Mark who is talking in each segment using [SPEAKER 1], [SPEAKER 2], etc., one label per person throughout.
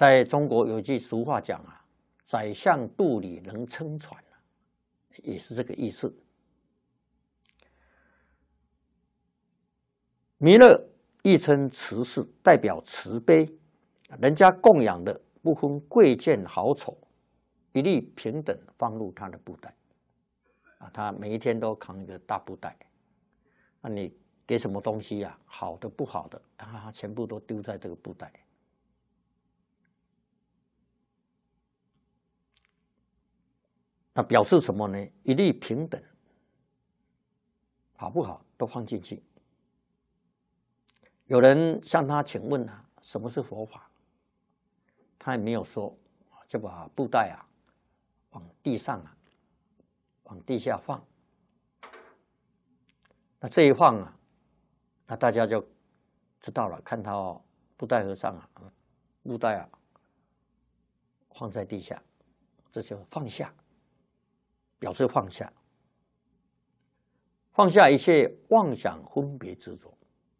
[SPEAKER 1] 在中国有一句俗话讲啊，宰相肚里能撑船，也是这个意思。弥勒亦称慈氏，代表慈悲，人家供养的不分贵贱好丑，一律平等放入他的布袋。他每一天都扛一个大布袋，那你给什么东西啊？好的不好的，他全部都丢在这个布袋。那表示什么呢？一律平等，好不好都放进去。有人向他请问啊，什么是佛法？他也没有说，就把布袋啊往地上啊，往地下放。那这一放啊，那大家就知道了，看到布袋和尚啊，布袋啊放在地下，这就放下，表示放下，放下一切妄想分别执着，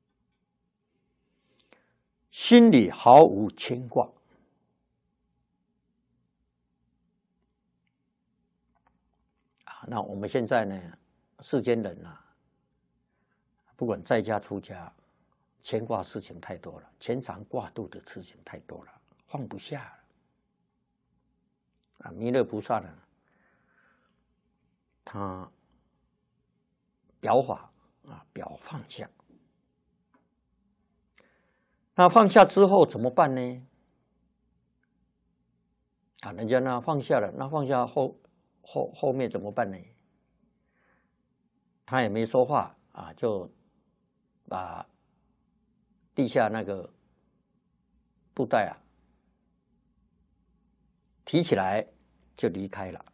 [SPEAKER 1] 心里毫无牵挂。那我们现在呢，世间人啊，不管在家出家，牵挂事情太多了，牵肠挂肚的事情太多了，放不下了。弥勒菩萨呢，他表法啊，表放下。那放下之后怎么办呢？人家呢放下了，那放下后面怎么办呢？他也没说话啊，就把地下那个布袋啊提起来就离开了。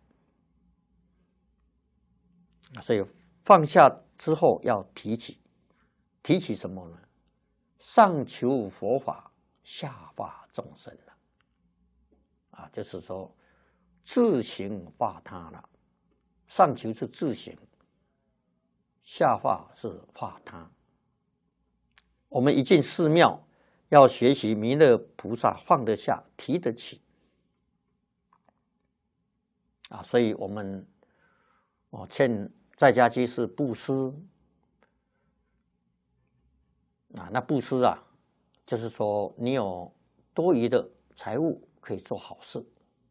[SPEAKER 1] 所以放下之后要提起，提起什么呢？上求佛法，下化众生了。就是说自行化他了。上求是自行，下化是化他。我们一进寺庙，要学习弥勒菩萨放得下，提得起。所以我们劝在家居士布施。那布施啊，就是说你有多余的财物可以做好事。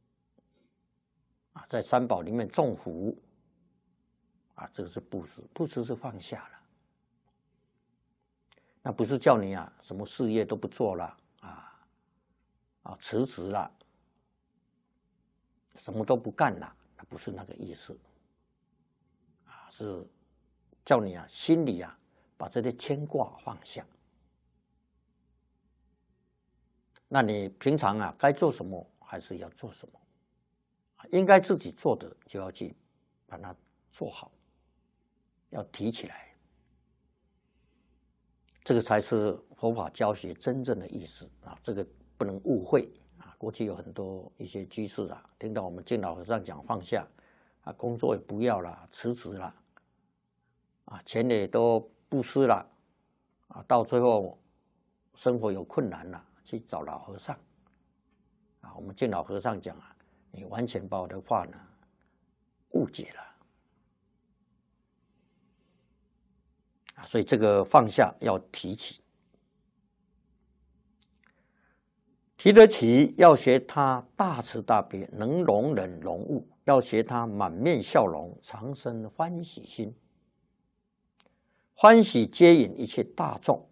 [SPEAKER 1] 在三宝里面种福。这个是布施，布施是放下了。那不是叫你啊什么事业都不做了辞职了，什么都不干了，那不是那个意思。是叫你啊心里啊把这些牵挂放下。那你平常啊该做什么还是要做什么，应该自己做的就要去把它做好，要提起来。这个才是佛法教学真正的意思这个不能误会过去有很多一些居士听到我们净老和尚讲放下工作也不要了，辞职了钱也都布施了到最后生活有困难了，去找老和尚我们净老和尚讲你完全把我的话呢误解了。所以这个放下要提起，提得起要学他大慈大悲，能容忍容物，要学他满面笑容，常生欢喜心，欢喜接引一切大众。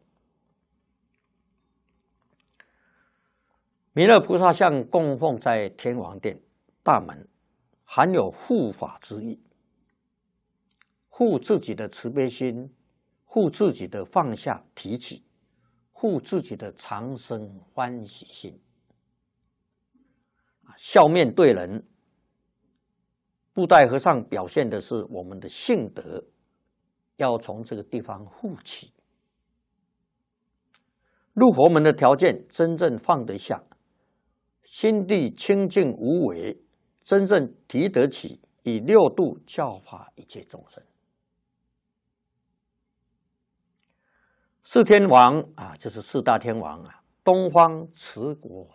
[SPEAKER 1] 弥勒菩萨像供奉在天王殿大门，含有护法之意，护自己的慈悲心，护自己的放下提起，护自己的长生欢喜心。笑面对人，布袋和尚表现的是我们的性德，要从这个地方护起。入佛门的条件，真正放得下，心地清净无为，真正提得起，以六度教化一切众生。四天王就是四大天王东方持国